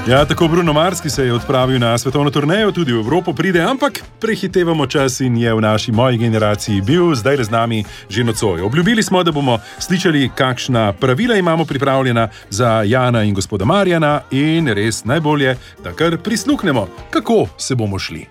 Ja, tako Bruno Mars, ki se je odpravil na svetovno turnejo, tudi v Evropo pride, ampak prehitevamo čas in je v naši moji generaciji bil zdaj z nami že nocoj. Obljubili smo, da bomo slišali, kakšna pravila imamo pripravljena za Jana in gospoda Marjana in res najbolje, da kar prisluhnemo, kako se bomo šli.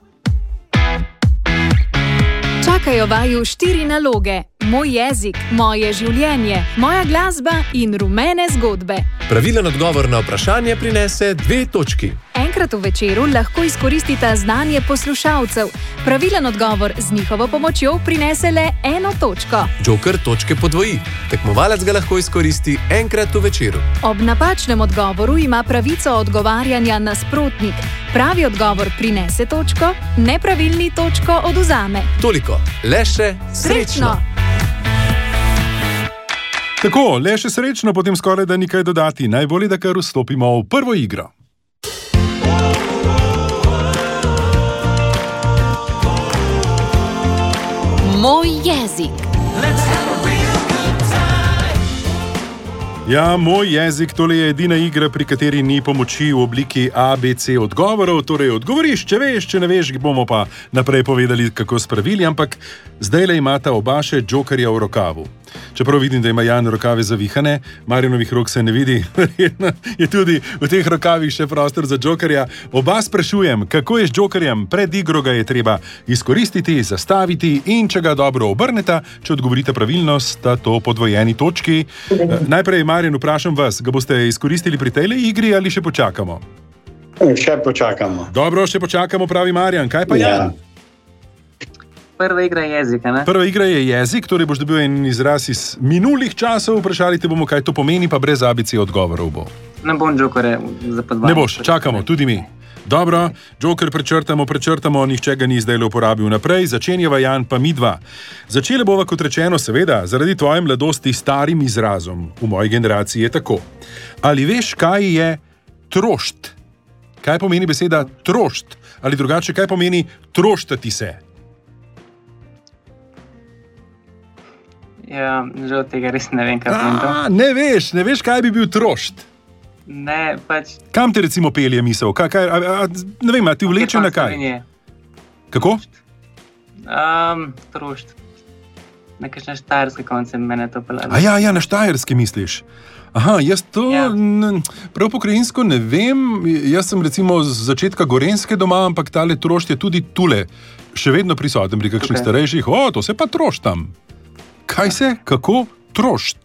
Čakajo vaju 4 naloge. Moj jezik, moje življenje, moja glasba in rumene zgodbe. Pravilen odgovor na vprašanje prinese 2 točki. Enkrat v večeru lahko izkoristita znanje poslušalcev. Pravilen odgovor z njihovo pomočjo prinese le 1 točko. Joker točke podvoji. Tekmovalec ga lahko izkoristi enkrat v večeru. Ob napačnem odgovoru ima pravico odgovarjanja nasprotnik. Pravi odgovor prinese točko, nepravilni točko odvzame. Toliko. Le še srečno! Tako, le še srečno, potem skoraj da nikaj dodati. Najbolje, da kar vstopimo v prvo igro. Moj jezik. Ja, moj jezik, tole je edina igra, pri kateri ni pomoči v obliki ABC odgovorov, torej odgovoriš, če veš, če ne veš, bomo pa naprej povedali, kako s pravili, ampak zdajle imata oba še jokerja v rokavu. Čeprav vidim, da ima Jan rokave zavihane, Marjanovih rok se ne vidi, verjetno je tudi v teh rokavih še prostor za jokerja. Oba sprašujem, kako je z jokerjem, pred igro ga je treba izkoristiti, zastaviti in če ga dobro obrneta, če odgovorite pravilno, sta to podvojeni točki. Najprej, Marjan, vprašam vas, ga boste izkoristili pri tej igri ali še počakamo? Še počakamo. Dobro, še počakamo, pravi Marjan. Kaj pa Jan? Prva igra je jezik, ne? Prva igra je jezik, torej boš dobil en izraz iz minulih časov, vprašali te bomo, kaj to pomeni, pa brez ABC odgovorov bo. Ne bom jokere za podvajanje. Ne boš, čakamo, tudi mi. Dobro, joker prečrtamo, nihče ga ni zdaj uporabil naprej, začenjava Jan pa mi dva. Začeli bova, kot rečeno, seveda, zaradi tvoje mladosti starim izrazom. V moji generaciji je tako. Ali veš, kaj je trošt? Kaj pomeni beseda trošt? Ali drugače, kaj pomeni troštati se? Ja, žal tega res ne vem, kaj pomeni to. Ne veš, kaj bi bil trošt? Ne, pač... Kam te recimo pelje misel? Ne vem, a ti vleče na kaj? Kako? Trošt. Nekaj štajerske konce mene to pelje. Ja, na štajerske misliš. Aha, jaz to prav pokrajinsko ne vem. Jaz sem recimo z začetka Gorenjske doma, ampak tale trošt je tudi tule. Še vedno prisoten pri kakšnih starejših. To se pa troštam. Kaj se? Kako? Trošt.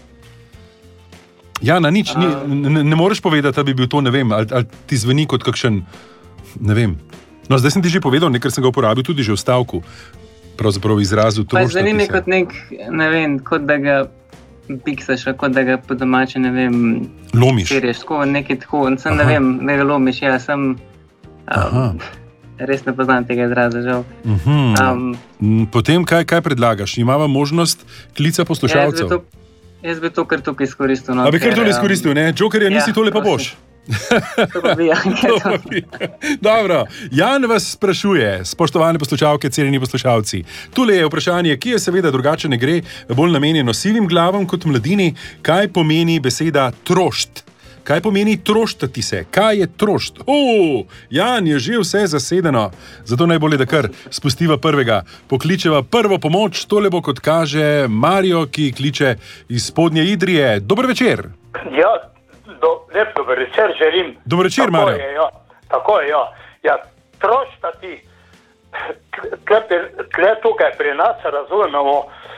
Jana, nič, ne moreš povedati, da bi bil to, ne vem, ali ti zveni kot kakšen, ne vem. No, zdaj sem ti že povedal, ker sem ga uporabil tudi že v stavku. Pravzaprav izrazu troštati se. Pa zveni mi kot nek, ne vem, kot da ga piksaš, kot da ga po domače, ne vem... Lomiš. Perješ, tako, nekaj tako, sem ne vem, da ga lomiš, ja, sem... Res ne poznam tega izraza, žal. Potem, kaj predlagaš? Imava možnost klica poslušalcev? Jaz bi to kar tukaj izkoristil. A bi kar tole izkoristil, ne? Jokerja nisi, tole pa boš. To pa bi, ja. Dobro, Jan vas sprašuje, spoštovane poslušalke, cenjeni poslušalci. Tule je vprašanje, ki je seveda drugače ne gre, bolj namenjeno sivim glavam kot mladini. Kaj pomeni beseda trošt? Kaj pomeni troštati se? Kaj je trošt? Jan, je že vse zasedeno. Zato najbolje, da kar spustiva prvega. Pokličeva prvo pomoč, tole bo, kot kaže, Mario, ki kliče iz Spodnje Idrije. Dober večer. Ja, lep dober večer želim. Dober večer, Mario. Tako je, ja. Ja, troštati, tukaj pri nas razumemo